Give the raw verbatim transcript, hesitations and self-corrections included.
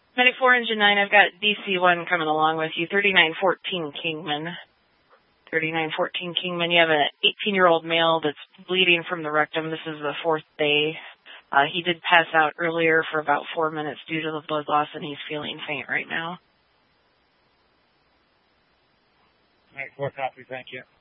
Medic four, Engine nine, I've got D C one coming along with you, thirty-nine fourteen Kingman. thirty-nine fourteen Kingman, you have an eighteen-year-old male that's bleeding from the rectum. This is the fourth day. Uh, he did pass out earlier for about four minutes due to the blood loss, and he's feeling faint right now. Medic four, copy, thank you.